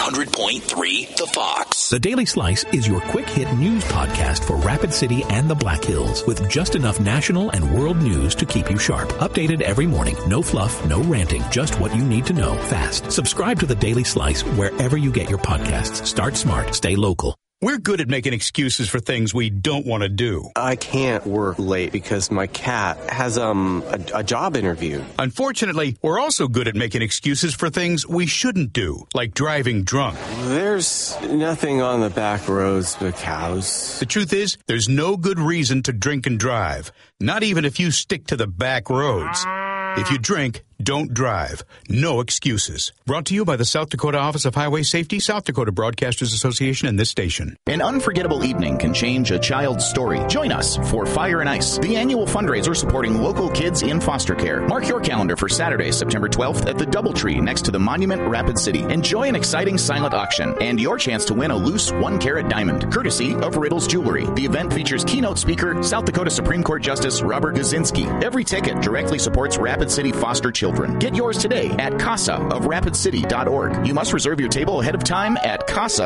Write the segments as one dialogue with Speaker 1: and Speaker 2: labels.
Speaker 1: 100.3 The Fox.
Speaker 2: The Daily Slice is your quick-hit news podcast for Rapid City and the Black Hills, with just enough national and world news to keep you sharp. Updated every morning. No fluff, no ranting, just what you need to know fast. Subscribe to The Daily Slice wherever you get your podcasts. Start smart. Stay local.
Speaker 3: We're good at making excuses for things we don't want to do.
Speaker 4: I can't work late because my cat has a job interview.
Speaker 3: Unfortunately, we're also good at making excuses for things we shouldn't do, like driving drunk.
Speaker 4: There's nothing on the back roads but cows.
Speaker 3: The truth is, there's no good reason to drink and drive, not even if you stick to the back roads. If you drink, don't drive. No excuses. Brought to you by the South Dakota Office of Highway Safety, South Dakota Broadcasters Association, and this station.
Speaker 5: An unforgettable evening can change a child's story. Join us for Fire and Ice, the annual fundraiser supporting local kids in foster care. Mark your calendar for Saturday, September 12th at the Doubletree next to the Monument, Rapid City. Enjoy an exciting silent auction and your chance to win a loose 1-carat diamond, courtesy of Riddles Jewelry. The event features keynote speaker, South Dakota Supreme Court Justice Robert Kaczynski. Every ticket directly supports Rapid City foster children. Get yours today at CASAofRapidCity.org. You must reserve your table ahead of time at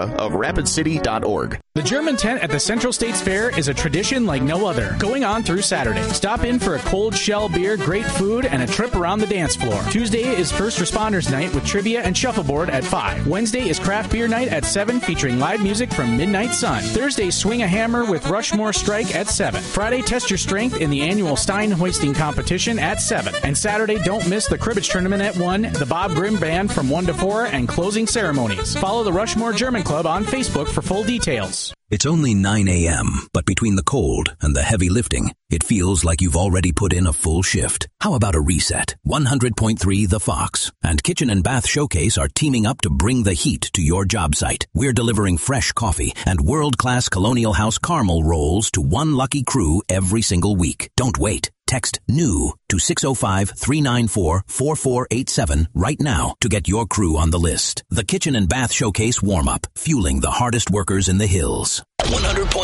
Speaker 5: CASAofRapidCity.org.
Speaker 6: The German tent at the Central States Fair is a tradition like no other, going on through Saturday. Stop in for a cold shell beer, great food, and a trip around the dance floor. Tuesday is First Responders Night with trivia and shuffleboard at 5. Wednesday is Craft Beer Night at 7, featuring live music from Midnight Sun. Thursday, Swing a Hammer with Rushmore Strike at 7. Friday, test your strength in the annual Stein Hoisting Competition at 7. And Saturday, don't miss the Cribbage Tournament at 1, the Bob Grimm Band from 1 to 4, and closing ceremonies. Follow the Rushmore German Club on Facebook for full details.
Speaker 2: It's only 9 a.m., but between the cold and the heavy lifting, it feels like you've already put in a full shift. How about a reset? 100.3 The Fox and Kitchen and Bath Showcase are teaming up to bring the heat to your job site. We're delivering fresh coffee and world-class Colonial House caramel rolls to one lucky crew every single week. Don't wait. Text NEW to 605-394-4487 right now to get your crew on the list. The Kitchen and Bath Showcase warm-up, fueling the hardest workers in the hills.
Speaker 1: 100.